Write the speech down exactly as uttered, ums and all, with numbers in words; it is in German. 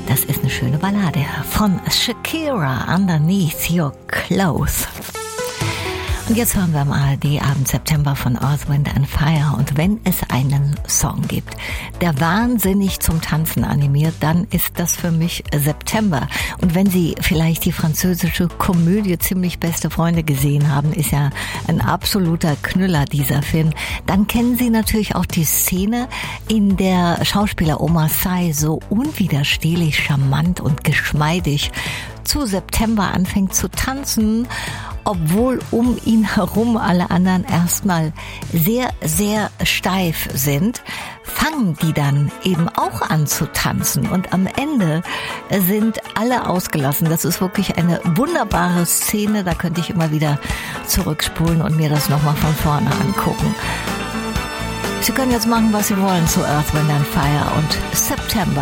Das ist eine schöne Ballade von Shakira, Underneath Your Clothes. Und jetzt hören wir am A R D-Abend September von Earth, Wind and Fire. Und wenn es einen Song gibt, der wahnsinnig zum Tanzen animiert, dann ist das für mich September. Und wenn Sie vielleicht die französische Komödie Ziemlich beste Freunde gesehen haben, ist ja ein absoluter Knüller dieser Film, dann kennen Sie natürlich auch die Szene, in der Schauspieler Omar Sy so unwiderstehlich charmant und geschmeidig zu September anfängt zu tanzen, obwohl um ihn herum alle anderen erstmal sehr, sehr steif sind, fangen die dann eben auch an zu tanzen und am Ende sind alle ausgelassen. Das ist wirklich eine wunderbare Szene, da könnte ich immer wieder zurückspulen und mir das nochmal von vorne angucken. Sie können jetzt machen, was Sie wollen zu Earth, Wind and Fire und September.